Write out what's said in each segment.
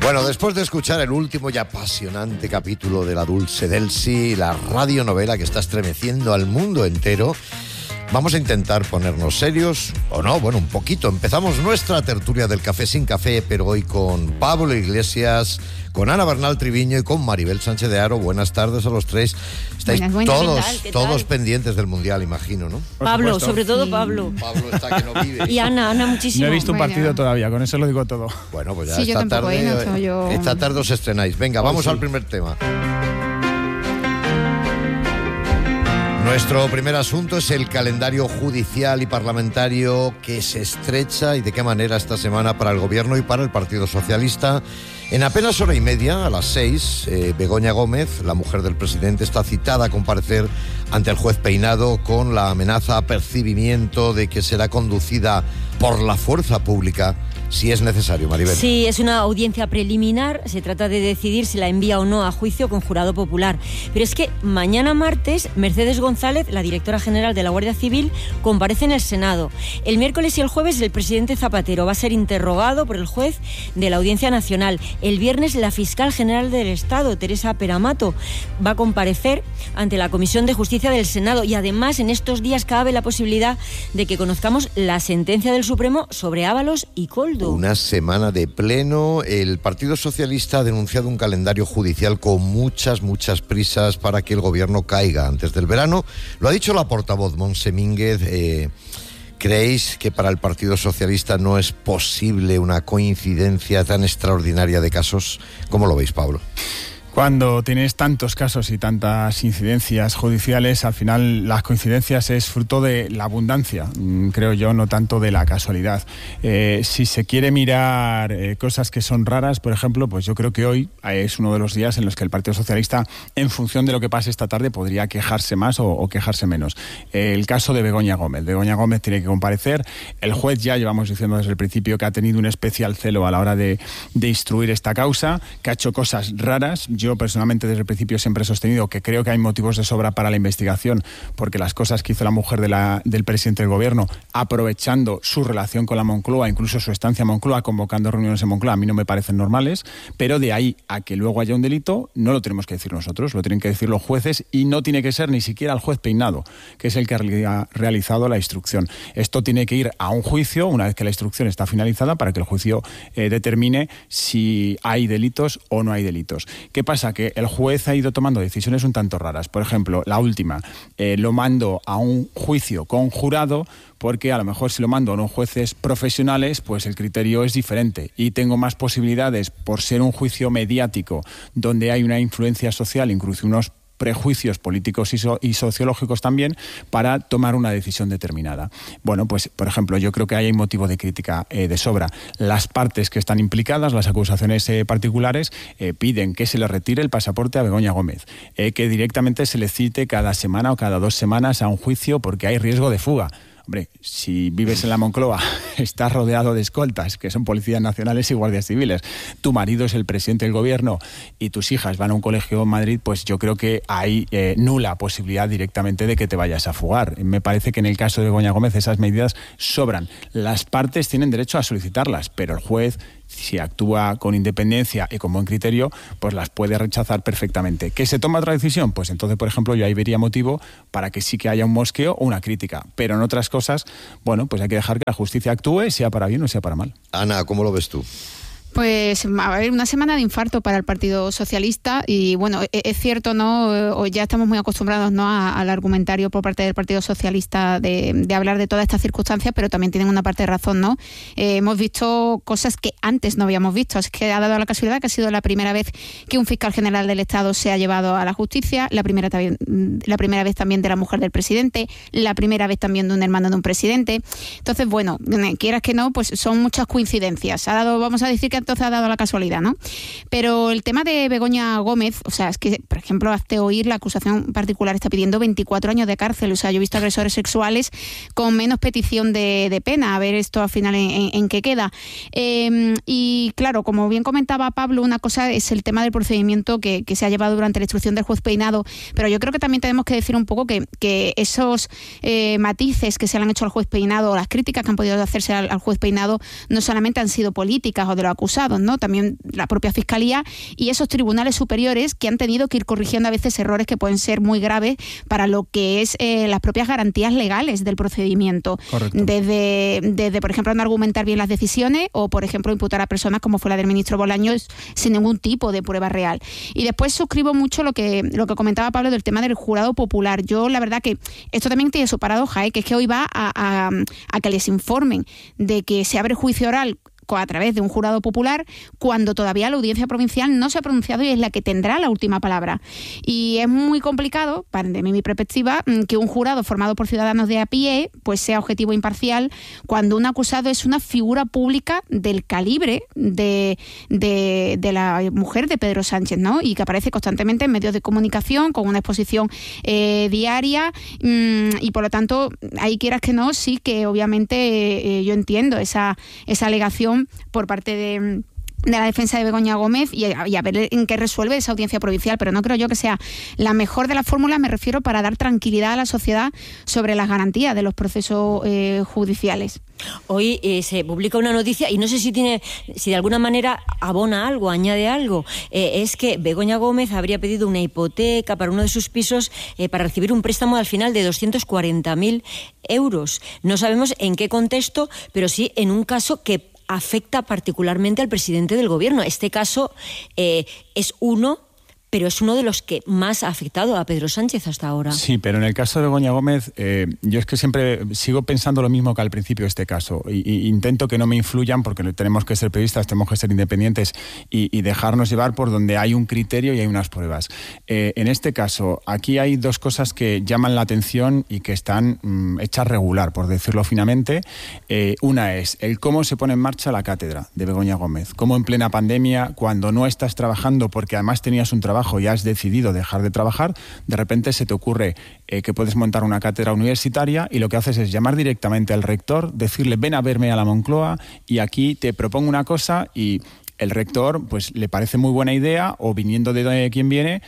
Bueno, después de escuchar el último y apasionante capítulo de La Dulce Delcy, la radionovela que está estremeciendo al mundo entero, vamos a intentar ponernos serios, o no, bueno, un poquito. Empezamos nuestra tertulia del Café sin Café, pero hoy con Pablo Iglesias, con Ana Bernal Triviño y con Maribel Sánchez de Aro. Buenas tardes a los tres. Estáis todos pendientes del Mundial, imagino, ¿no? Pablo, sobre todo sí. Pablo está que no vive. Y Ana muchísimo. No he visto un partido todavía, con eso lo digo todo. Bueno, pues ya sí, esta tarde os estrenáis. Venga, vamos al primer tema. Nuestro primer asunto es el calendario judicial y parlamentario que se estrecha y de qué manera esta semana para el Gobierno y para el Partido Socialista. En apenas hora y media, a las 6, Begoña Gómez, la mujer del presidente, está citada a comparecer ante el juez Peinado con la amenaza a percibimiento de que será conducida por la fuerza pública si es necesario, Maribel. Sí, es una audiencia preliminar, se trata de decidir si la envía o no a juicio con jurado popular. Pero es que mañana martes, Mercedes González, la directora general de la Guardia Civil, comparece en el Senado. El miércoles y el jueves el presidente Zapatero va a ser interrogado por el juez de la Audiencia Nacional. El viernes la fiscal general del Estado, Teresa Peramato, va a comparecer ante la Comisión de Justicia del Senado. Y además en estos días cabe la posibilidad de que conozcamos la sentencia del Supremo sobre Ábalos y Koldo. Una semana de pleno. El Partido Socialista ha denunciado un calendario judicial con muchas prisas para que el Gobierno caiga antes del verano. Lo ha dicho la portavoz Montse Mínguez. ¿Creéis que para el Partido Socialista no es posible una coincidencia tan extraordinaria de casos? ¿Cómo lo veis, Pablo? Cuando tienes tantos casos y tantas incidencias judiciales, al final las coincidencias es fruto de la abundancia, creo yo, no tanto de la casualidad. Si se quiere mirar cosas que son raras, por ejemplo, pues yo creo que hoy es uno de los días en los que el Partido Socialista, en función de lo que pase esta tarde, podría quejarse más o quejarse menos. El caso de Begoña Gómez. Begoña Gómez tiene que comparecer. El juez ya llevamos diciendo desde el principio que ha tenido un especial celo a la hora de instruir esta causa, que ha hecho cosas raras. Yo personalmente desde el principio siempre he sostenido que creo que hay motivos de sobra para la investigación, porque las cosas que hizo la mujer del presidente del Gobierno, aprovechando su relación con la Moncloa, incluso su estancia en Moncloa, convocando reuniones en Moncloa, a mí no me parecen normales, pero de ahí a que luego haya un delito, no lo tenemos que decir nosotros, lo tienen que decir los jueces, y no tiene que ser ni siquiera el juez Peinado, que es el que ha realizado la instrucción. Esto tiene que ir a un juicio una vez que la instrucción está finalizada para que el juicio determine si hay delitos o no hay delitos. ¿Qué pasa? Que el juez ha ido tomando decisiones un tanto raras. Por ejemplo, la última, lo mando a un juicio con jurado, porque a lo mejor si lo mando a unos jueces profesionales, pues el criterio es diferente y tengo más posibilidades, por ser un juicio mediático, donde hay una influencia social, incluso unos prejuicios políticos y sociológicos también, para tomar una decisión determinada. Bueno, pues, por ejemplo, yo creo que hay motivo de crítica de sobra. Las partes que están implicadas, las acusaciones particulares, piden que se le retire el pasaporte a Begoña Gómez, que directamente se le cite cada semana o cada 2 semanas a un juicio porque hay riesgo de fuga. Hombre, si vives en la Moncloa, estás rodeado de escoltas, que son policías nacionales y guardias civiles, tu marido es el presidente del Gobierno y tus hijas van a un colegio en Madrid, pues yo creo que hay nula posibilidad directamente de que te vayas a fugar. Me parece que en el caso de Begoña Gómez esas medidas sobran. Las partes tienen derecho a solicitarlas, pero el juez, si actúa con independencia y con buen criterio, pues las puede rechazar perfectamente. ¿Que se toma otra decisión? Pues entonces, por ejemplo, yo ahí vería motivo para que sí que haya un mosqueo o una crítica. Pero en otras cosas, bueno, pues hay que dejar que la justicia actúe, sea para bien o sea para mal. Ana, ¿cómo lo ves tú? Pues a ver, una semana de infarto para el Partido Socialista y bueno, es cierto, ¿no? Ya estamos muy acostumbrados, ¿no?, al argumentario por parte del Partido Socialista de hablar de todas estas circunstancias, pero también tienen una parte de razón, ¿no? Hemos visto cosas que antes no habíamos visto. Es que ha dado la casualidad que ha sido la primera vez que un fiscal general del Estado se ha llevado a la justicia, la primera vez también de la mujer del presidente, la primera vez también de un hermano de un presidente. Entonces, bueno, quieras que no, pues son muchas coincidencias. Vamos a decir que entonces ha dado la casualidad, ¿no? Pero el tema de Begoña Gómez, o sea, es que, por ejemplo, hazte oír, la acusación particular está pidiendo 24 años de cárcel. O sea, yo he visto agresores sexuales con menos petición de pena. A ver esto al final en qué queda. Y claro, como bien comentaba Pablo, una cosa es el tema del procedimiento que se ha llevado durante la instrucción del juez Peinado, pero yo creo que también tenemos que decir un poco que esos matices que se le han hecho al juez Peinado, o las críticas que han podido hacerse al juez Peinado, no solamente han sido políticas o de los acusados acusados, ¿no? También la propia Fiscalía y esos tribunales superiores que han tenido que ir corrigiendo a veces errores que pueden ser muy graves para lo que es las propias garantías legales del procedimiento. Correcto. Desde, por ejemplo, no argumentar bien las decisiones o, por ejemplo, imputar a personas como fue la del ministro Bolaños sin ningún tipo de prueba real. Y después suscribo mucho lo que comentaba Pablo del tema del jurado popular. Yo, la verdad que esto también tiene su paradoja, que es que hoy va a que les informen de que se abre juicio oral a través de un jurado popular cuando todavía la audiencia provincial no se ha pronunciado y es la que tendrá la última palabra. Y es muy complicado, desde mi perspectiva, que un jurado formado por ciudadanos de a pie pues sea objetivo e imparcial cuando un acusado es una figura pública del calibre de la mujer de Pedro Sánchez, ¿no? Y que aparece constantemente en medios de comunicación con una exposición diaria y por lo tanto, ahí quieras que no, sí que obviamente yo entiendo esa alegación por parte de la defensa de Begoña Gómez y a ver en qué resuelve esa audiencia provincial, pero no creo yo que sea la mejor de las fórmulas, me refiero, para dar tranquilidad a la sociedad sobre las garantías de los procesos judiciales. Hoy se publica una noticia y no sé si de alguna manera abona algo, añade algo. Es que Begoña Gómez habría pedido una hipoteca para uno de sus pisos para recibir un préstamo al final de 240.000 euros. No sabemos en qué contexto, pero sí en un caso que afecta particularmente al presidente del gobierno. Este caso es uno pero es uno de los que más ha afectado a Pedro Sánchez hasta ahora. Sí, pero en el caso de Begoña Gómez, yo es que siempre sigo pensando lo mismo que al principio de este caso. Y intento que no me influyan porque tenemos que ser periodistas, tenemos que ser independientes y dejarnos llevar por donde hay un criterio y hay unas pruebas. En este caso, aquí hay dos cosas que llaman la atención y que están hechas regular, por decirlo finamente. Una es el cómo se pone en marcha la cátedra de Begoña Gómez. Cómo en plena pandemia, cuando no estás trabajando porque además tenías un trabajo y has decidido dejar de trabajar, de repente se te ocurre que puedes montar una cátedra universitaria y lo que haces es llamar directamente al rector, decirle ven a verme a la Moncloa y aquí te propongo una cosa y el rector pues le parece muy buena idea o viniendo de quien viene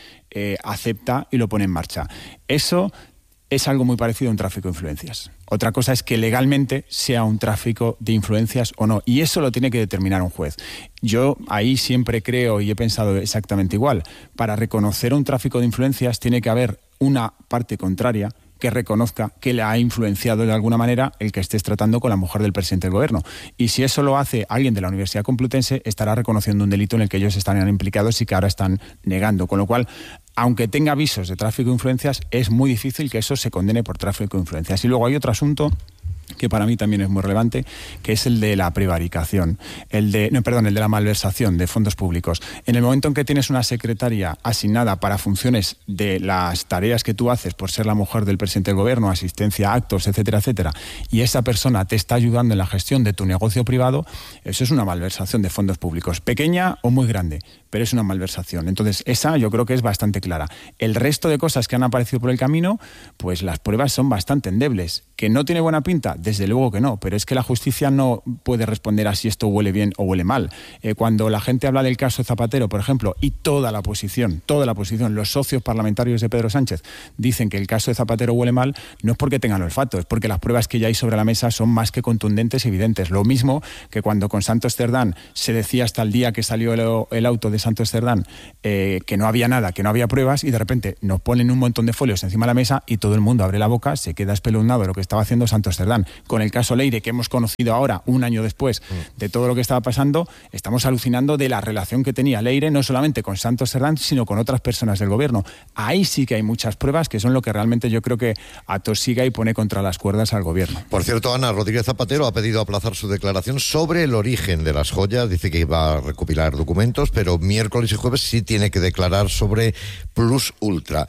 acepta y lo pone en marcha. Eso es algo muy parecido a un tráfico de influencias. Otra cosa es que legalmente sea un tráfico de influencias o no. Y eso lo tiene que determinar un juez. Yo ahí siempre creo y he pensado exactamente igual. Para reconocer un tráfico de influencias tiene que haber una parte contraria que reconozca que le ha influenciado de alguna manera el que estés tratando con la mujer del presidente del gobierno. Y si eso lo hace alguien de la Universidad Complutense, estará reconociendo un delito en el que ellos estarían implicados y que ahora están negando. Con lo cual, aunque tenga avisos de tráfico de influencias, es muy difícil que eso se condene por tráfico de influencias. Y luego hay otro asunto que para mí también es muy relevante, que es el de la prevaricación, el de la malversación de fondos públicos. En el momento en que tienes una secretaria asignada para funciones de las tareas que tú haces por ser la mujer del presidente del gobierno, asistencia a actos, etcétera, etcétera, y esa persona te está ayudando en la gestión de tu negocio privado, eso es una malversación de fondos públicos, pequeña o muy grande, pero es una malversación. Entonces, esa yo creo que es bastante clara. El resto de cosas que han aparecido por el camino, pues las pruebas son bastante endebles. ¿Que no tiene buena pinta? Desde luego que no, pero es que la justicia no puede responder a si esto huele bien o huele mal. Cuando la gente habla del caso Zapatero, por ejemplo, y toda la oposición, los socios parlamentarios de Pedro Sánchez dicen que el caso de Zapatero huele mal, no es porque tengan olfato, es porque las pruebas que ya hay sobre la mesa son más que contundentes y evidentes. Lo mismo que cuando con Santos Cerdán se decía hasta el día que salió el auto de Santos Cerdán que no había nada, que no había pruebas, y de repente nos ponen un montón de folios encima de la mesa y todo el mundo abre la boca, se queda espeluznado de lo que estaba haciendo Santos Cerdán. Con el caso Leire, que hemos conocido ahora, un año después de todo lo que estaba pasando, estamos alucinando de la relación que tenía Leire, no solamente con Santos Cerdán, sino con otras personas del gobierno. Ahí sí que hay muchas pruebas que son lo que realmente yo creo que atosiga y pone contra las cuerdas al gobierno. Por cierto, Ana Rodríguez Zapatero ha pedido aplazar su declaración sobre el origen de las joyas. Dice que iba a recopilar documentos, pero miércoles y jueves sí tiene que declarar sobre Plus Ultra.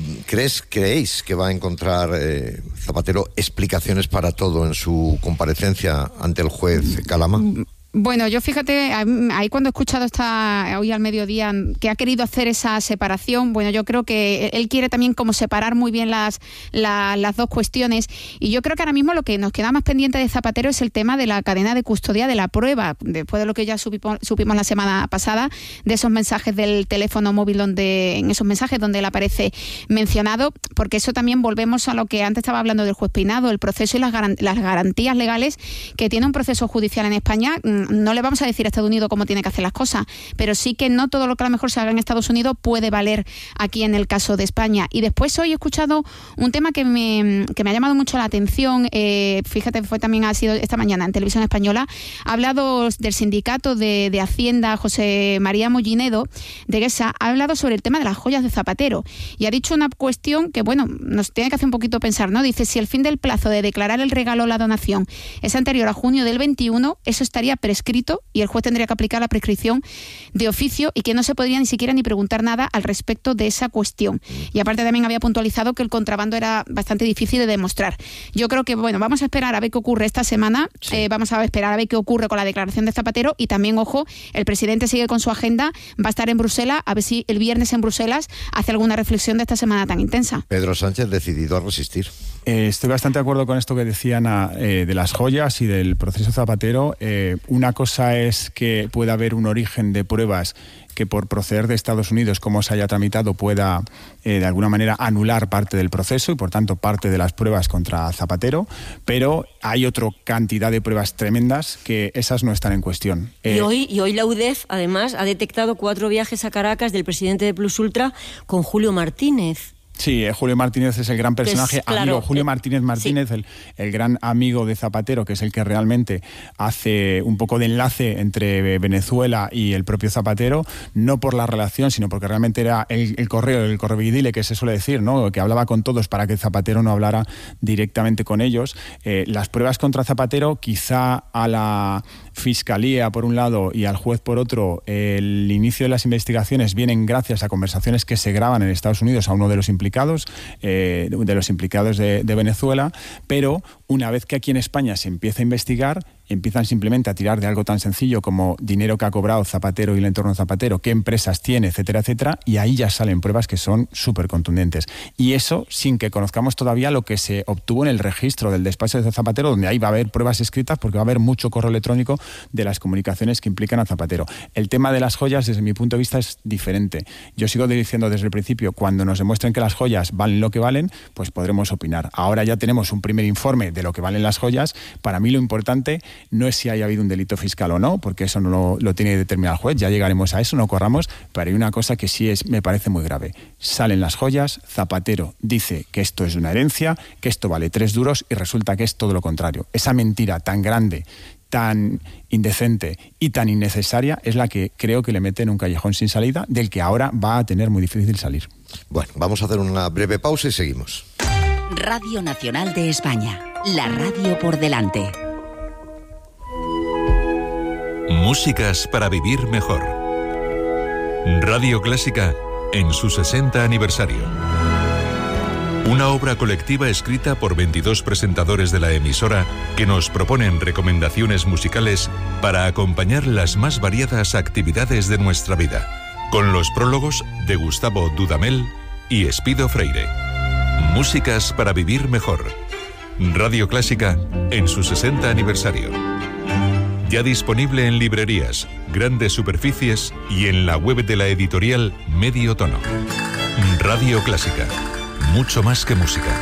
¿Creéis que va a encontrar Zapatero explicaciones para todo en su comparecencia ante el juez Calama? Bueno, yo fíjate, ahí cuando he escuchado hoy al mediodía que ha querido hacer esa separación, bueno, yo creo que él quiere también como separar muy bien las dos cuestiones, y yo creo que ahora mismo lo que nos queda más pendiente de Zapatero es el tema de la cadena de custodia de la prueba, después de lo que ya supimos la semana pasada, de esos mensajes del teléfono móvil en esos mensajes donde él aparece mencionado, porque eso también volvemos a lo que antes estaba hablando del juez Peinado, el proceso y las garantías legales que tiene un proceso judicial en España, no le vamos a decir a Estados Unidos cómo tiene que hacer las cosas, pero sí que no todo lo que a lo mejor se haga en Estados Unidos puede valer aquí en el caso de España. Y después hoy he escuchado un tema que me ha llamado mucho la atención, fíjate, ha sido esta mañana en Televisión Española, ha hablado del sindicato de Hacienda, José María Mollinedo, de Guesa, ha hablado sobre el tema de las joyas de Zapatero y ha dicho una cuestión que, bueno, nos tiene que hacer un poquito pensar, ¿no? Dice, si el fin del plazo de declarar el regalo o la donación es anterior a junio del 21, eso estaría prescrito y el juez tendría que aplicar la prescripción de oficio y que no se podría ni siquiera ni preguntar nada al respecto de esa cuestión. Y aparte también había puntualizado que el contrabando era bastante difícil de demostrar. Yo creo que, bueno, vamos a esperar a ver qué ocurre esta semana, vamos a esperar a ver qué ocurre con la declaración de Zapatero y también, ojo, el presidente sigue con su agenda, va a estar en Bruselas, a ver si el viernes en Bruselas hace alguna reflexión de esta semana tan intensa. Pedro Sánchez decidido a resistir. Estoy bastante de acuerdo con esto que decía Ana, de las joyas y del proceso Zapatero. Una cosa es que pueda haber un origen de pruebas que por proceder de Estados Unidos, como se haya tramitado, pueda de alguna manera anular parte del proceso y por tanto parte de las pruebas contra Zapatero, pero hay otra cantidad de pruebas tremendas que esas no están en cuestión. Y hoy la UDEF además ha detectado 4 viajes a Caracas del presidente de Plus Ultra con Julio Martínez. Sí, Julio Martínez es el gran personaje, claro, amigo. Julio Martínez, sí. el gran amigo de Zapatero, que es el que realmente hace un poco de enlace entre Venezuela y el propio Zapatero, no por la relación, sino porque realmente era el correveidile, que se suele decir, ¿no? Que hablaba con todos para que Zapatero no hablara directamente con ellos. Las pruebas contra Zapatero, quizá a la Fiscalía por un lado y al juez por otro, el inicio de las investigaciones vienen gracias a conversaciones que se graban en Estados Unidos a uno de los implicados de Venezuela, pero una vez que aquí en España se empieza a investigar, empiezan simplemente a tirar de algo tan sencillo como dinero que ha cobrado Zapatero y el entorno de Zapatero, qué empresas tiene, etcétera, etcétera, y ahí ya salen pruebas que son súper contundentes. Y eso sin que conozcamos todavía lo que se obtuvo en el registro del despacho de Zapatero, donde ahí va a haber pruebas escritas porque va a haber mucho correo electrónico de las comunicaciones que implican a Zapatero. El tema de las joyas, desde mi punto de vista, es diferente. Yo sigo diciendo desde el principio, cuando nos demuestren que las joyas valen lo que valen, pues podremos opinar. Ahora ya tenemos un primer informe de lo que valen las joyas. Para mí lo importante no es si haya habido un delito fiscal o no, porque eso no lo tiene que determinar el juez, ya llegaremos a eso, no corramos, pero hay una cosa que sí me parece muy grave. Salen las joyas, Zapatero dice que esto es una herencia, que esto vale 3 duros y resulta que es todo lo contrario. Esa mentira tan grande, tan indecente y tan innecesaria es la que creo que le mete en un callejón sin salida, del que ahora va a tener muy difícil salir. Bueno, vamos a hacer una breve pausa y seguimos. Radio Nacional de España, la radio por delante. Músicas para vivir mejor. Radio Clásica en su 60 aniversario. Una obra colectiva escrita por 22 presentadores de la emisora que nos proponen recomendaciones musicales para acompañar las más variadas actividades de nuestra vida, con los prólogos de Gustavo Dudamel y Espido Freire. Músicas para vivir mejor. Radio Clásica en su 60 aniversario. Ya disponible en librerías, grandes superficies y en la web de la editorial Medio Tono. Radio Clásica. Mucho más que música.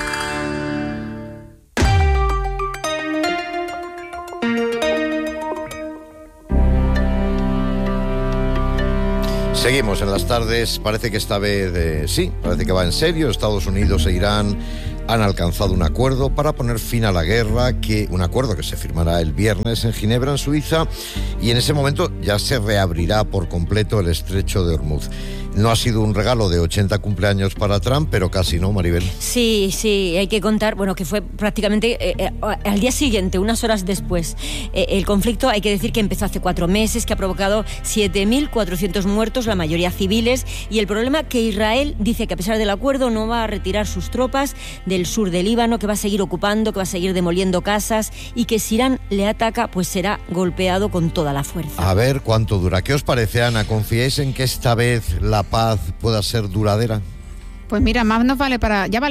Seguimos en las tardes. Parece que esta vez parece que va en serio. Estados Unidos e Irán han alcanzado un acuerdo para poner fin a la guerra, un acuerdo que se firmará el viernes en Ginebra, en Suiza, y en ese momento ya se reabrirá por completo el estrecho de Hormuz. No ha sido un regalo de 80 cumpleaños para Trump, pero casi, ¿no, Maribel? Sí, hay que contar, que fue prácticamente al día siguiente, unas horas después. El conflicto, hay que decir que empezó hace 4 meses, que ha provocado 7.400 muertos, la mayoría civiles, y el problema que Israel dice que a pesar del acuerdo no va a retirar sus tropas del sur del Líbano, que va a seguir ocupando, que va a seguir demoliendo casas, y que si Irán le ataca, pues será golpeado con toda la fuerza. A ver cuánto dura. ¿Qué os parece, Ana? ¿Confiáis en que esta vez la paz pueda ser duradera? Pues mira, más nos vale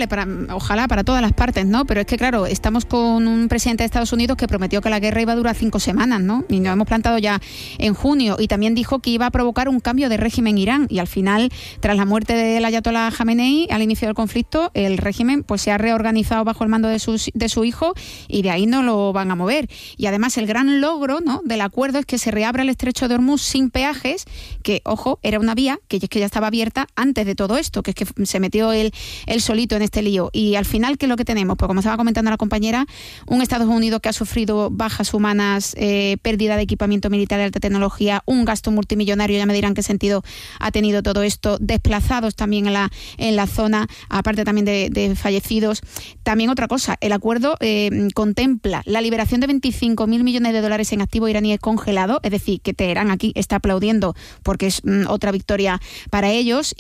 ojalá para todas las partes, ¿no? Pero es que claro, estamos con un presidente de Estados Unidos que prometió que la guerra iba a durar 5 semanas, ¿no? Y nos hemos plantado ya en junio, y también dijo que iba a provocar un cambio de régimen en Irán, y al final, tras la muerte del ayatolá Jamenei, al inicio del conflicto, el régimen pues se ha reorganizado bajo el mando de su hijo, y de ahí no lo van a mover. Y además el gran logro, ¿no?, del acuerdo es que se reabra el estrecho de Hormuz sin peajes, que, ojo, era una vía que ya estaba abierta antes de todo esto, que es que se metió él solito en este lío. Y al final, ¿qué es lo que tenemos? Pues como estaba comentando la compañera, un Estados Unidos que ha sufrido bajas humanas, pérdida de equipamiento militar de alta tecnología, un gasto multimillonario, ya me dirán qué sentido ha tenido todo esto, desplazados también en la zona, aparte también de fallecidos. También otra cosa, el acuerdo contempla la liberación de 25.000 millones de dólares en activos iraníes congelados, es decir, que Teherán aquí está aplaudiendo porque es otra victoria para ellos,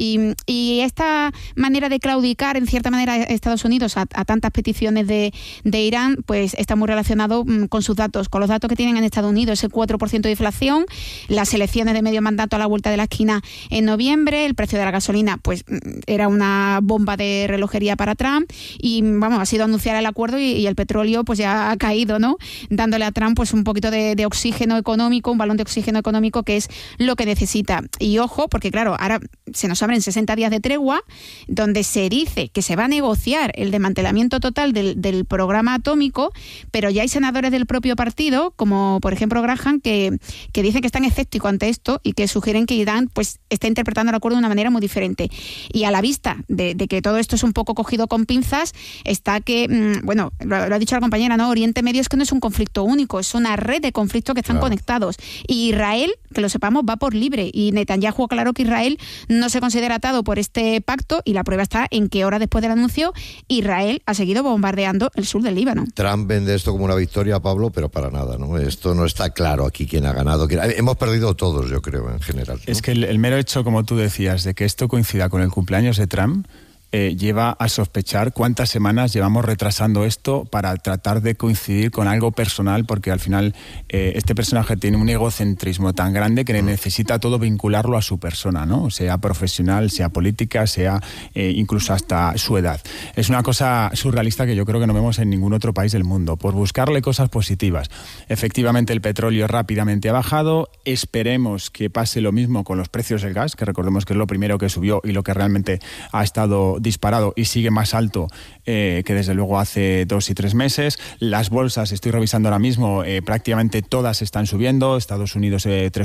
y esta manera de claudicar en cierta manera Estados Unidos a tantas peticiones de Irán, pues está muy relacionado con sus datos, con los datos que tienen en Estados Unidos, ese 4% de inflación, las elecciones de medio mandato a la vuelta de la esquina en noviembre, el precio de la gasolina pues era una bomba de relojería para Trump, y vamos, ha sido anunciar el acuerdo y el petróleo pues ya ha caído, ¿no?, dándole a Trump pues un poquito de oxígeno económico, un balón de oxígeno económico, que es lo que necesita. Y ojo, porque claro, ahora se nos abren 60 días de tregua, donde se dice que se va a negociar el desmantelamiento total del programa atómico, pero ya hay senadores del propio partido, como por ejemplo Graham, que dicen que están escépticos ante esto y que sugieren que Irán pues está interpretando el acuerdo de una manera muy diferente. Y a la vista de que todo esto es un poco cogido con pinzas, está que, bueno, lo ha dicho la compañera, ¿no?, Oriente Medio es que no es un conflicto único, es una red de conflictos que están conectados. Y Israel, que lo sepamos, va por libre, y Netanyahu aclaró que Israel no se considera atado por este pacto, y la prueba está en que horas después del anuncio Israel ha seguido bombardeando el sur del Líbano. Trump vende esto como una victoria, Pablo, pero para nada, ¿no? Esto no está claro aquí quién ha ganado. Hemos perdido todos, yo creo, en general, ¿no? Es que el mero hecho, como tú decías, de que esto coincida con el cumpleaños de Trump, lleva a sospechar cuántas semanas llevamos retrasando esto para tratar de coincidir con algo personal, porque al final este personaje tiene un egocentrismo tan grande que necesita todo vincularlo a su persona, ¿no? Sea profesional, sea política, sea incluso hasta su edad. Es una cosa surrealista que yo creo que no vemos en ningún otro país del mundo, por buscarle cosas positivas. Efectivamente, el petróleo rápidamente ha bajado, esperemos que pase lo mismo con los precios del gas, que recordemos que es lo primero que subió y lo que realmente ha estado disparado y sigue más alto que desde luego hace 2 y 3 meses. Las bolsas, estoy revisando ahora mismo, prácticamente todas están subiendo. Estados Unidos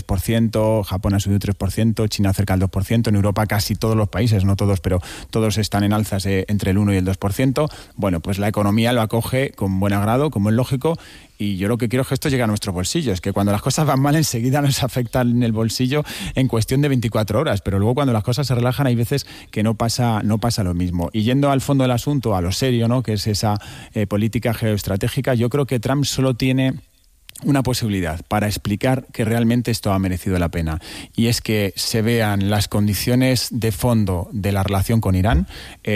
3%, Japón ha subido 3%, China cerca del 2%, en Europa casi todos los países, no todos, pero todos están en alzas entre el 1 y el 2%. Bueno, pues la economía lo acoge con buen agrado, como es lógico, y yo lo que quiero es que esto llegue a nuestros bolsillos, que cuando las cosas van mal enseguida nos afectan en el bolsillo en cuestión de 24 horas, pero luego cuando las cosas se relajan hay veces que no pasa lo mismo. Y yendo al fondo del asunto, a lo serio, ¿no?, que es esa política geoestratégica, yo creo que Trump solo tiene una posibilidad para explicar que realmente esto ha merecido la pena, y es que se vean las condiciones de fondo de la relación con Irán,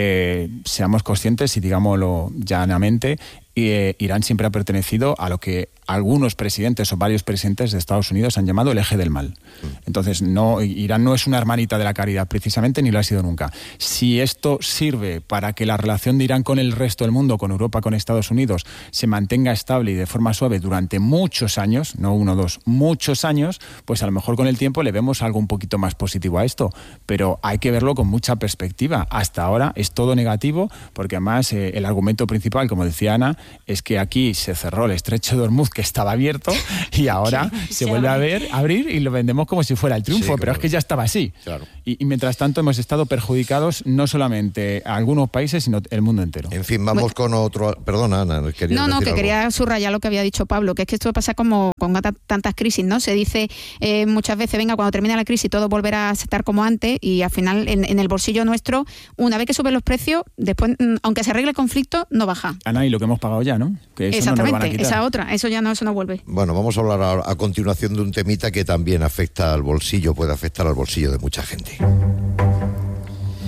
seamos conscientes y digámoslo llanamente, Irán siempre ha pertenecido a lo que algunos presidentes o varios presidentes de Estados Unidos han llamado el eje del mal. Entonces, Irán no es una hermanita de la caridad precisamente, ni lo ha sido nunca. Si esto sirve para que la relación de Irán con el resto del mundo, con Europa, con Estados Unidos, se mantenga estable y de forma suave durante muchos años, no 1 o 2, muchos años, pues a lo mejor con el tiempo le vemos algo un poquito más positivo a esto. Pero hay que verlo con mucha perspectiva. Hasta ahora es todo negativo, porque además el argumento principal, como decía Ana, es que aquí se cerró el estrecho de Hormuz, que estaba abierto, y ahora se vuelve a abrir y lo vendemos como si fuera el triunfo, pero es que ya estaba así. Claro. Y mientras tanto hemos estado perjudicados no solamente a algunos países, sino el mundo entero. En fin, vamos con otro... Perdona, Ana, quería subrayar lo que había dicho Pablo, que es que esto pasa como con tantas crisis, ¿no? Se dice muchas veces, venga, cuando termine la crisis todo volverá a estar como antes, y al final en el bolsillo nuestro, una vez que suben los precios, después, aunque se arregle el conflicto, no baja. Ana, y lo que hemos pagado ya, ¿no? Que eso exactamente, no nos van a quitar. Esa otra, eso no vuelve. Bueno, vamos a hablar a continuación de un temita que también afecta al bolsillo, puede afectar al bolsillo de mucha gente.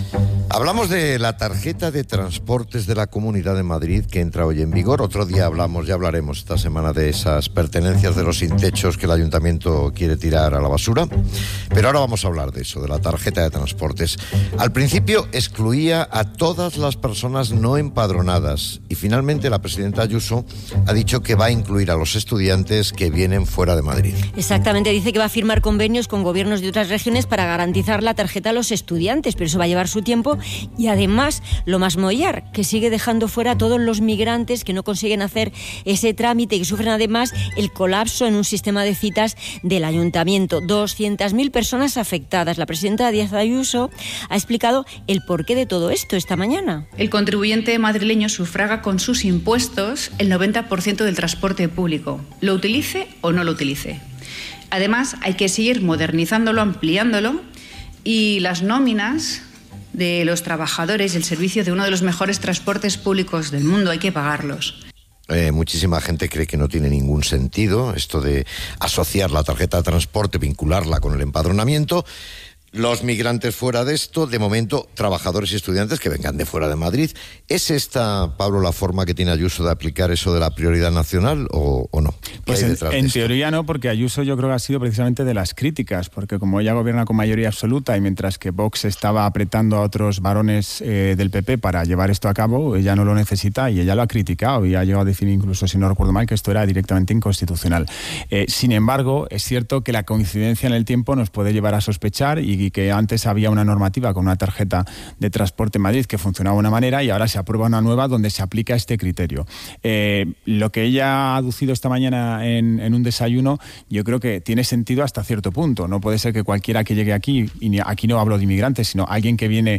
Hablamos de la tarjeta de transportes de la Comunidad de Madrid que entra hoy en vigor. Otro día ya hablaremos esta semana de esas pertenencias de los sin techos que el ayuntamiento quiere tirar a la basura. Pero ahora vamos a hablar de eso, de la tarjeta de transportes. Al principio excluía a todas las personas no empadronadas y finalmente la presidenta Ayuso ha dicho que va a incluir a los estudiantes que vienen fuera de Madrid. Exactamente, dice que va a firmar convenios con gobiernos de otras regiones para garantizar la tarjeta a los estudiantes, pero eso va a llevar su tiempo. Y además, lo más mollar, que sigue dejando fuera a todos los migrantes que no consiguen hacer ese trámite y que sufren además el colapso en un sistema de citas del ayuntamiento. 200.000 personas afectadas. La presidenta Díaz Ayuso ha explicado el porqué de todo esto esta mañana. El contribuyente madrileño sufraga con sus impuestos el 90% del transporte público, lo utilice o no lo utilice. Además, hay que seguir modernizándolo, ampliándolo, y las nóminas de los trabajadores del servicio de uno de los mejores transportes públicos del mundo hay que pagarlos. Muchísima gente cree que no tiene ningún sentido esto de asociar la tarjeta de transporte, vincularla con el empadronamiento. Los migrantes fuera de esto, de momento, trabajadores y estudiantes que vengan de fuera de Madrid. ¿Es esta, Pablo, la forma que tiene Ayuso de aplicar eso de la prioridad nacional o no? Pues en teoría no, porque Ayuso yo creo que ha sido precisamente de las críticas, porque como ella gobierna con mayoría absoluta y mientras que Vox estaba apretando a otros varones del PP para llevar esto a cabo, ella no lo necesita y ella lo ha criticado y ha llegado a decir incluso, si no recuerdo mal, que esto era directamente inconstitucional. Sin embargo, es cierto que la coincidencia en el tiempo nos puede llevar a sospechar y que antes había una normativa con una tarjeta de transporte en Madrid que funcionaba de una manera y ahora se aprueba una nueva donde se aplica este criterio. Lo que ella ha aducido esta mañana en un desayuno, yo creo que tiene sentido hasta cierto punto. No puede ser que cualquiera que llegue aquí, y aquí no hablo de inmigrantes, sino alguien que viene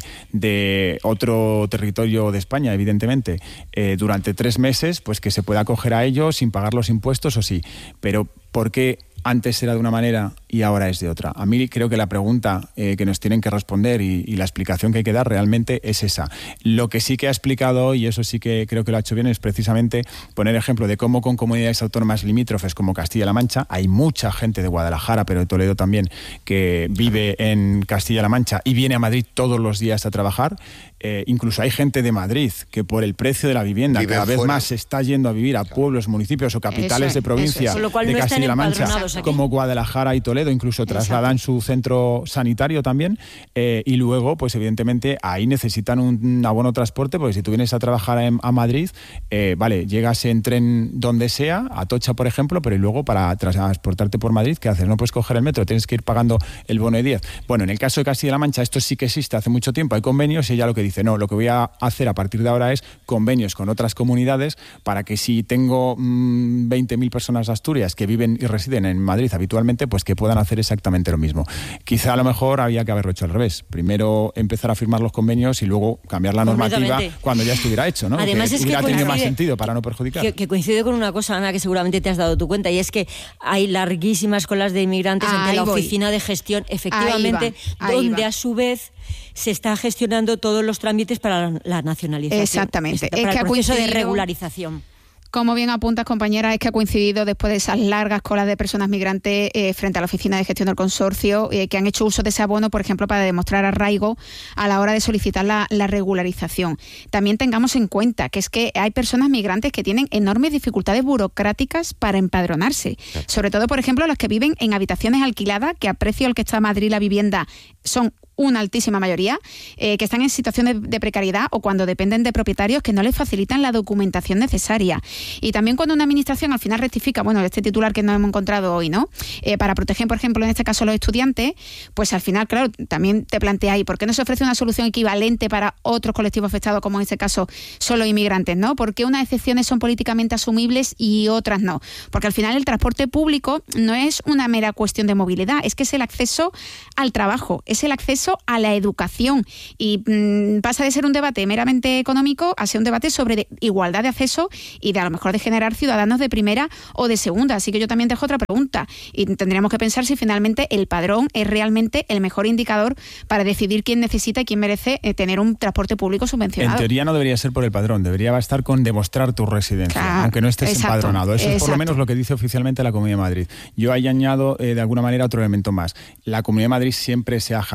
de otro territorio de España, evidentemente, durante 3 meses, pues que se pueda acoger a ellos sin pagar los impuestos o sí. Pero ¿por qué antes era de una manera y ahora es de otra? A mí creo que la pregunta que nos tienen que responder y la explicación que hay que dar realmente es esa. Lo que sí que ha explicado, y eso sí que creo que lo ha hecho bien, es precisamente poner ejemplo de cómo con comunidades autónomas limítrofes como Castilla-La Mancha, hay mucha gente de Guadalajara, pero de Toledo también, que vive en Castilla-La Mancha y viene a Madrid todos los días a trabajar. Incluso hay gente de Madrid que por el precio de la vivienda cada vez más se está yendo a vivir a pueblos, municipios o capitales de provincia de Castilla-La Mancha, como Guadalajara y Toledo, incluso trasladan su centro sanitario también, y luego, pues evidentemente, ahí necesitan un abono transporte, porque si tú vienes a trabajar a Madrid, vale, llegas en tren donde sea, a Atocha, por ejemplo, pero y luego para transportarte por Madrid, ¿qué haces? No puedes coger el metro, tienes que ir pagando el bono de 10. Bueno, en el caso de Castilla-La Mancha, esto sí que existe hace mucho tiempo, hay convenios, y ella lo que dice, no, lo que voy a hacer a partir de ahora es convenios con otras comunidades para que si tengo 20.000 personas de Asturias que viven y residen en Madrid habitualmente, pues que puedan hacer exactamente lo mismo. Quizá a lo mejor había que haberlo hecho al revés. Primero empezar a firmar los convenios y luego cambiar la normativa cuando ya estuviera hecho, ¿no? Además que es hubiera que tenido más sentido para no perjudicar. Que coincide con una cosa, Ana, que seguramente te has dado tu cuenta, y es que hay larguísimas colas de inmigrantes ante la oficina de gestión, efectivamente, donde a su vez se está gestionando todos los trámites para la nacionalización. Exactamente. Para el proceso de regularización. Como bien apuntas, compañera, es que ha coincidido después de esas largas colas de personas migrantes frente a la oficina de gestión del consorcio, que han hecho uso de ese abono, por ejemplo, para demostrar arraigo a la hora de solicitar la regularización. También tengamos en cuenta que es que hay personas migrantes que tienen enormes dificultades burocráticas para empadronarse. Sobre todo, por ejemplo, las que viven en habitaciones alquiladas, que a precio al que está Madrid la vivienda son una altísima mayoría, que están en situaciones de precariedad o cuando dependen de propietarios que no les facilitan la documentación necesaria. Y también cuando una administración al final rectifica, bueno, este titular que nos hemos encontrado hoy, ¿no? Para proteger, por ejemplo, en este caso a los estudiantes, pues al final, claro, también te plantea ahí, ¿por qué no se ofrece una solución equivalente para otros colectivos afectados, como en este caso son los inmigrantes, ¿no? ¿Por qué unas excepciones son políticamente asumibles y otras no? Porque al final el transporte público no es una mera cuestión de movilidad, es que es el acceso al trabajo, es el acceso a la educación y pasa de ser un debate meramente económico a ser un debate sobre igualdad de acceso y de a lo mejor de generar ciudadanos de primera o de segunda. Así que yo también dejo otra pregunta y tendríamos que pensar si finalmente el padrón es realmente el mejor indicador para decidir quién necesita y quién merece tener un transporte público subvencionado. En teoría no debería ser por el padrón, debería bastar con demostrar tu residencia, aunque no estés empadronado. Eso es por lo menos lo que dice oficialmente la Comunidad de Madrid. Yo ahí añado de alguna manera otro elemento más. La Comunidad de Madrid siempre se ha jactado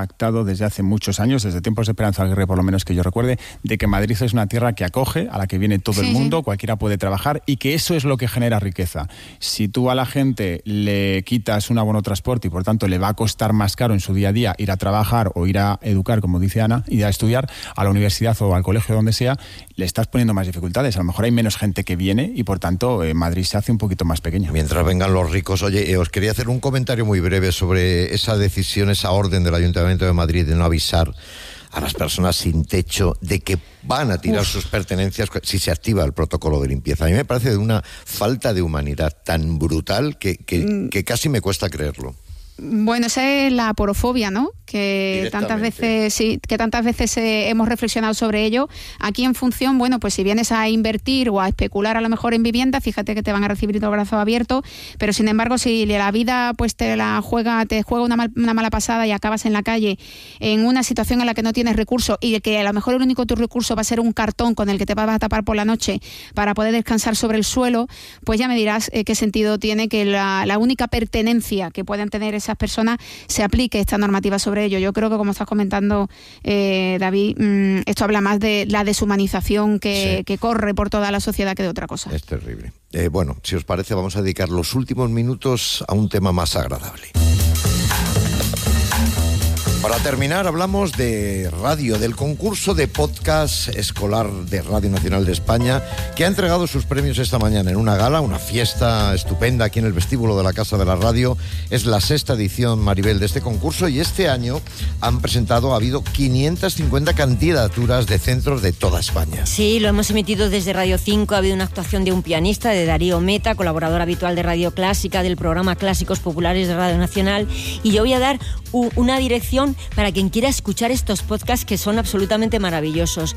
desde hace muchos años, desde tiempos de Esperanza Aguirre por lo menos que yo recuerde, de que Madrid es una tierra que acoge, a la que viene todo el mundo, cualquiera puede trabajar y que eso es lo que genera riqueza. Si tú a la gente le quitas un abono transporte y por tanto le va a costar más caro en su día a día ir a trabajar o ir a educar, como dice Ana, ir a estudiar a la universidad o al colegio donde sea, le estás poniendo más dificultades. A lo mejor hay menos gente que viene y por tanto Madrid se hace un poquito más pequeño. Mientras vengan los ricos. Oye, os quería hacer un comentario muy breve sobre esa decisión, esa orden del Ayuntamiento de Madrid de no avisar a las personas sin techo de que van a tirar sus pertenencias si se activa el protocolo de limpieza. A mí me parece de una falta de humanidad tan brutal que casi me cuesta creerlo. Bueno, esa es la aporofobia, ¿no? Que tantas veces hemos reflexionado sobre ello. Aquí en función, bueno, pues si vienes a invertir o a especular a lo mejor en vivienda, fíjate que te van a recibir los brazos abiertos, pero sin embargo, si la vida pues te juega una mala pasada y acabas en la calle en una situación en la que no tienes recursos y que a lo mejor el único tu recurso va a ser un cartón con el que te vas a tapar por la noche para poder descansar sobre el suelo, pues ya me dirás qué sentido tiene que la única pertenencia que puedan tener esas personas se aplique esta normativa sobre ello. Yo creo que, como estás comentando, David, esto habla más de la deshumanización que corre por toda la sociedad que de otra cosa. Es terrible. Bueno, si os parece, vamos a dedicar los últimos minutos a un tema más agradable. Para terminar, hablamos de radio, del concurso de podcast escolar de Radio Nacional de España, que ha entregado sus premios esta mañana en una gala, una fiesta estupenda aquí en el vestíbulo de la Casa de la Radio. Es la 6ª edición, Maribel, de este concurso, y este año ha habido 550 candidaturas de centros de toda España. Sí, lo hemos emitido desde Radio 5, ha habido una actuación de un pianista, de Darío Meta, colaborador habitual de Radio Clásica, del programa Clásicos Populares de Radio Nacional, y yo voy a dar una dirección para quien quiera escuchar estos podcasts que son absolutamente maravillosos.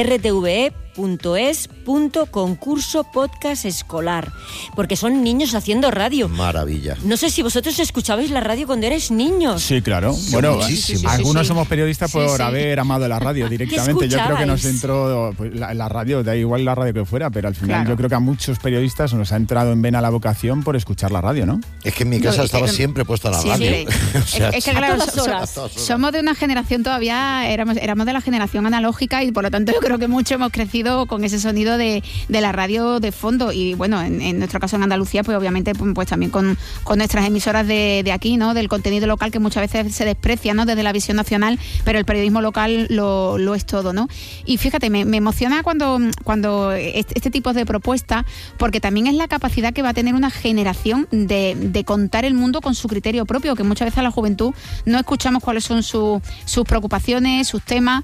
rtve.es.concurso podcast escolar, porque son niños haciendo radio. Maravilla. No sé si vosotros escuchabais la radio cuando erais niños. Sí, claro. Bueno, algunos somos periodistas por haber amado la radio directamente. Yo creo que nos entró pues, la radio, da igual la radio que fuera, pero al final yo creo que a muchos periodistas nos ha entrado en vena la vocación por escuchar la radio, ¿no? Es que en mi casa estaba siempre puesta la radio. O sea, es que claro, somos de una generación todavía, éramos de la generación analógica y por lo tanto yo creo que mucho hemos crecido con ese sonido de la radio de fondo y bueno, en nuestro caso en Andalucía pues obviamente pues también con nuestras emisoras de aquí, ¿no? Del contenido local que muchas veces se desprecia, ¿no? Desde la visión nacional, pero el periodismo local lo es todo, ¿no? Y fíjate, me emociona cuando este tipo de propuestas, porque también es la capacidad que va a tener una generación de contar el mundo con su criterio propio, que muchas veces a la juventud no escuchamos cuáles son sus preocupaciones, sus temas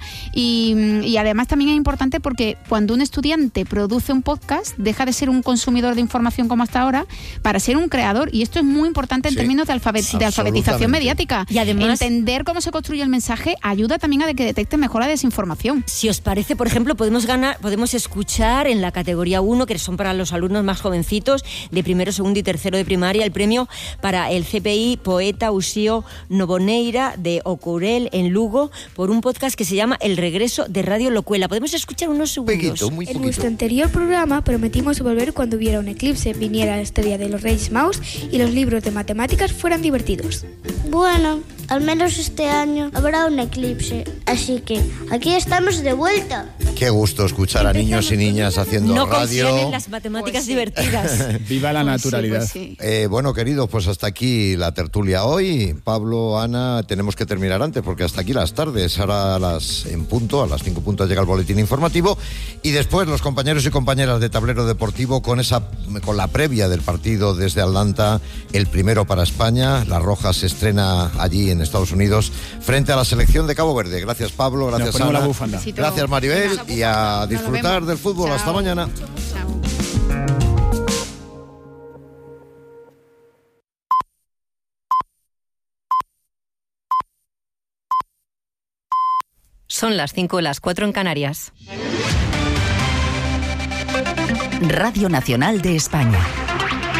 y además también es importante porque cuando un estudiante produce un podcast deja de ser un consumidor de información como hasta ahora para ser un creador, y esto es muy importante en términos de alfabetización mediática, y además entender cómo se construye el mensaje ayuda también a que detecte mejor la desinformación. Si os parece, por ejemplo, podemos escuchar en la categoría 1, que son para los alumnos más jovencitos de primero, segundo y tercero de primaria, el premio para el CPI Poeta Uxío Noboneira de Ocourel en Lugo por un podcast que se llama El regreso de Radio Locuela. Podemos escuchar unos segundos. En nuestro anterior programa prometimos volver cuando hubiera un eclipse, viniera la historia de los Reyes Magos y los libros de matemáticas fueran divertidos. Bueno, al menos este año habrá un eclipse, así que aquí estamos de vuelta. Qué gusto escuchar a niños y niñas haciendo no radio. No confíen las matemáticas divertidas. Viva la naturalidad. Bueno, queridos, pues hasta aquí la tertulia hoy. Pablo, Ana, tenemos que terminar antes porque hasta aquí las tardes. Ahora a las 5 llega el boletín informativo y después los compañeros y compañeras de Tablero Deportivo con la previa del partido desde Atlanta, el primero para España. La Roja se estrena allí en Estados Unidos frente a la selección de Cabo Verde. Gracias, Pablo, gracias, Ana, gracias, Maribel, y a disfrutar del fútbol. Chao. Hasta mañana. Chao. Son las 5 y las 4 en Canarias. Radio Nacional de España.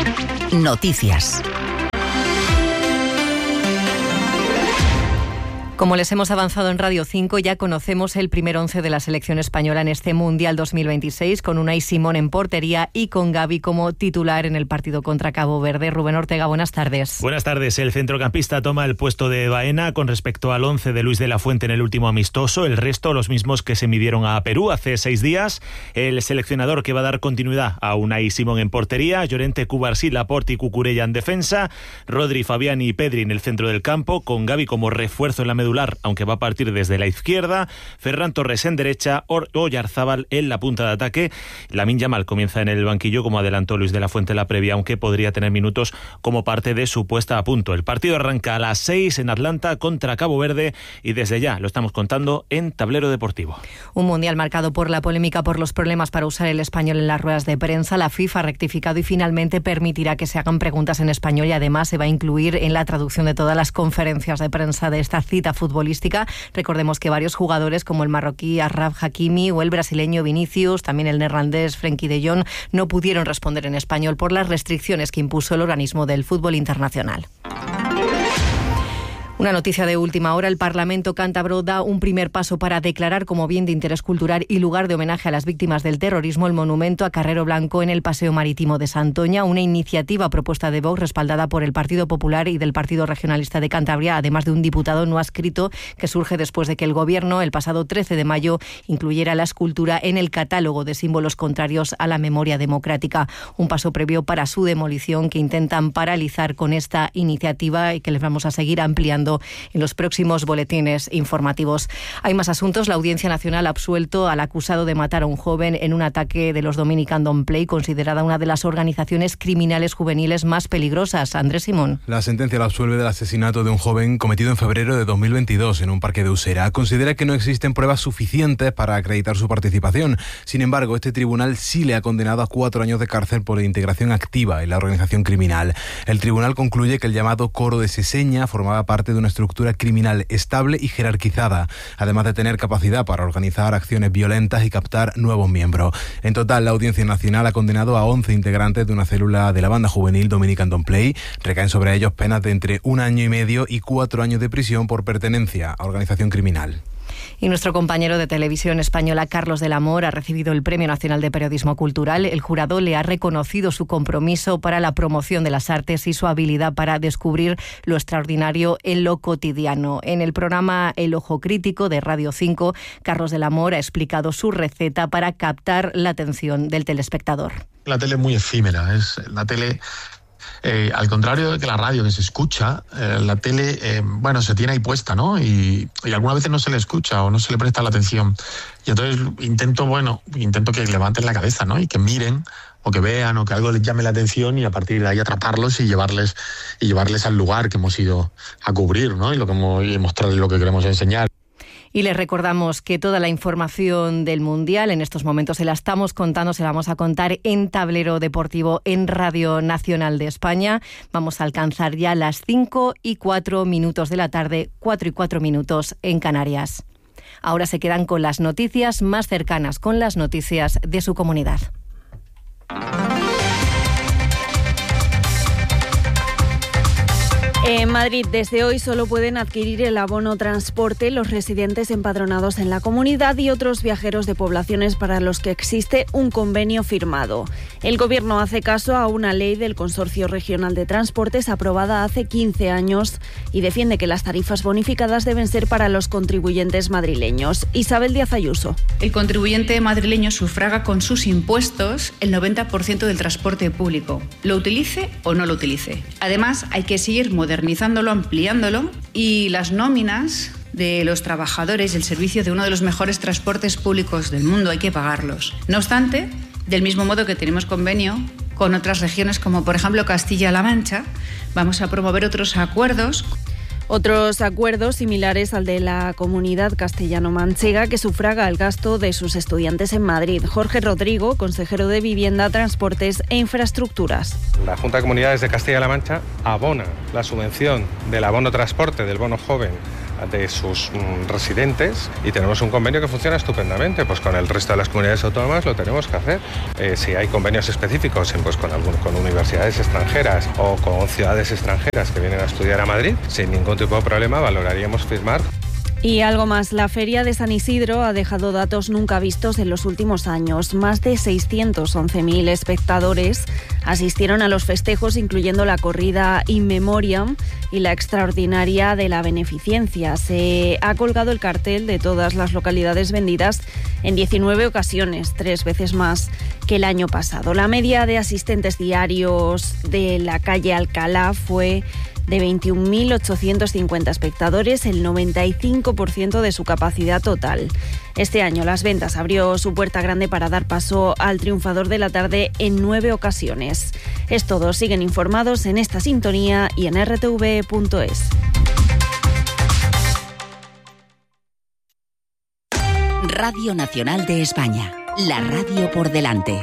Noticias. Como les hemos avanzado en Radio 5, ya conocemos el primer 11 de la selección española en este Mundial 2026, con Unai Simón en portería y con Gavi como titular en el partido contra Cabo Verde. Rubén Ortega, buenas tardes. Buenas tardes. El centrocampista toma el puesto de Baena con respecto al 11 de Luis de la Fuente en el último amistoso. El resto, los mismos que se midieron a Perú hace 6 días. El seleccionador que va a dar continuidad a Unai Simón en portería, Llorente, Cubarsí, Laporte y Cucurella en defensa, Rodri, Fabián y Pedri en el centro del campo, con Gavi como refuerzo en la medular, aunque va a partir desde la izquierda, Ferran Torres en derecha, Oyarzábal en la punta de ataque. Lamine Yamal comienza en el banquillo, como adelantó Luis de la Fuente en la previa, aunque podría tener minutos como parte de su puesta a punto. El partido arranca a las 6 en Atlanta contra Cabo Verde y desde ya lo estamos contando en Tablero Deportivo. Un mundial marcado por la polémica por los problemas para usar el español en las ruedas de prensa. La FIFA ha rectificado y finalmente permitirá que se hagan preguntas en español y además se va a incluir en la traducción de todas las conferencias de prensa de esta cita futbolística. Recordemos que varios jugadores como el marroquí Achraf Hakimi o el brasileño Vinicius, también el neerlandés Frenkie de Jong, no pudieron responder en español por las restricciones que impuso el organismo del fútbol internacional. Una noticia de última hora: el Parlamento cántabro da un primer paso para declarar como bien de interés cultural y lugar de homenaje a las víctimas del terrorismo el monumento a Carrero Blanco en el Paseo Marítimo de Santoña, una iniciativa propuesta de Vox respaldada por el Partido Popular y del Partido Regionalista de Cantabria, además de un diputado no adscrito, que surge después de que el Gobierno el pasado 13 de mayo incluyera la escultura en el catálogo de símbolos contrarios a la memoria democrática. Un paso previo para su demolición que intentan paralizar con esta iniciativa y que les vamos a seguir ampliando en los próximos boletines informativos. Hay más asuntos. La Audiencia Nacional ha absuelto al acusado de matar a un joven en un ataque de los Dominican Don't Play, considerada una de las organizaciones criminales juveniles más peligrosas. Andrés Simón. La sentencia la absuelve del asesinato de un joven cometido en febrero de 2022 en un parque de Usera. Considera que no existen pruebas suficientes para acreditar su participación. Sin embargo, este tribunal sí le ha condenado a 4 años de cárcel por integración activa en la organización criminal. El tribunal concluye que el llamado Coro de Seseña formaba parte de una estructura criminal estable y jerarquizada, además de tener capacidad para organizar acciones violentas y captar nuevos miembros. En total, la Audiencia Nacional ha condenado a 11 integrantes de una célula de la banda juvenil Dominican Don't Play. Recaen sobre ellos penas de entre 1 año y medio y 4 años de prisión por pertenencia a organización criminal. Y nuestro compañero de televisión española, Carlos del Amor, ha recibido el Premio Nacional de Periodismo Cultural. El jurado le ha reconocido su compromiso para la promoción de las artes y su habilidad para descubrir lo extraordinario en lo cotidiano. En el programa El Ojo Crítico de Radio 5, Carlos del Amor ha explicado su receta para captar la atención del telespectador. La tele es muy efímera, la tele... al contrario de que la radio, que se escucha, la tele, se tiene ahí puesta, ¿no? Y algunas veces no se le escucha o no se le presta la atención. Y entonces intento que levanten la cabeza, ¿no? Y que miren o que vean o que algo les llame la atención y a partir de ahí atraparlos y llevarles al lugar que hemos ido a cubrir, ¿no? Y mostrarles lo que queremos enseñar. Y les recordamos que toda la información del Mundial en estos momentos se la estamos contando, se la vamos a contar en Tablero Deportivo en Radio Nacional de España. Vamos a alcanzar ya las 5:04 de la tarde, 4:04 en Canarias. Ahora se quedan con las noticias más cercanas, con las noticias de su comunidad. En Madrid, desde hoy solo pueden adquirir el abono transporte los residentes empadronados en la comunidad y otros viajeros de poblaciones para los que existe un convenio firmado. El Gobierno hace caso a una ley del Consorcio Regional de Transportes aprobada hace 15 años y defiende que las tarifas bonificadas deben ser para los contribuyentes madrileños. Isabel Díaz Ayuso. El contribuyente madrileño sufraga con sus impuestos el 90% del transporte público, lo utilice o no lo utilice. Además, hay que seguir modernizándolo, ampliándolo, y las nóminas de los trabajadores del servicio de uno de los mejores transportes públicos del mundo hay que pagarlos. No obstante, del mismo modo que tenemos convenio con otras regiones como por ejemplo Castilla-La Mancha, vamos a promover otros acuerdos similares al de la comunidad castellano-manchega que sufraga el gasto de sus estudiantes en Madrid. Jorge Rodrigo, consejero de Vivienda, Transportes e Infraestructuras. La Junta de Comunidades de Castilla-La Mancha abona la subvención del abono transporte, del bono joven, de sus residentes, y tenemos un convenio que funciona estupendamente. Pues con el resto de las comunidades autónomas lo tenemos que hacer. Si hay convenios específicos con universidades extranjeras o con ciudades extranjeras que vienen a estudiar a Madrid, sin ningún tipo de problema valoraríamos firmar. Y algo más, la Feria de San Isidro ha dejado datos nunca vistos en los últimos años. Más de 611.000 espectadores asistieron a los festejos, incluyendo la corrida In Memoriam y la extraordinaria de la Beneficencia. Se ha colgado el cartel de todas las localidades vendidas en 19 ocasiones, 3 veces más que el año pasado. La media de asistentes diarios de la calle Alcalá fue de 21.850 espectadores, el 95% de su capacidad total. Este año Las Ventas abrió su puerta grande para dar paso al triunfador de la tarde en 9 ocasiones. Es todo, siguen informados en esta sintonía y en rtv.es. Radio Nacional de España, la radio por delante.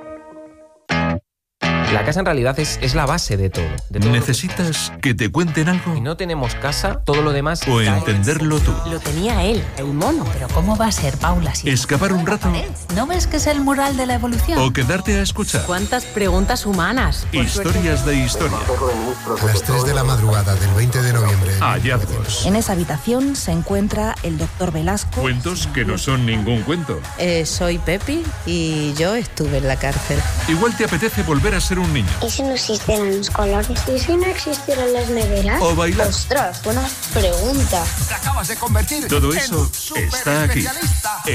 La casa en realidad es la base de todo. ¿Necesitas que te cuenten algo? Si no tenemos casa, todo lo demás... ¿O entenderlo tú? Lo tenía él, el mono. Pero ¿cómo va a ser, Paula? Si ¿escapar un rato? ¿No ves que es el mural de la evolución? ¿O quedarte a escuchar? ¿Cuántas preguntas humanas? Historias de historia. A las 3 de la madrugada del 20 de noviembre. Hallazgos. En esa habitación se encuentra el doctor Velasco. Cuentos que no son ningún cuento. Soy Pepi y yo estuve en la cárcel. Igual te apetece volver a ser un niño. ¿Y si no existieran los colores? ¿Y si no existieran las neveras? O bailar. ¡Ostras, buena pregunta! Te acabas de convertir Todo eso en un está aquí. superespecialista.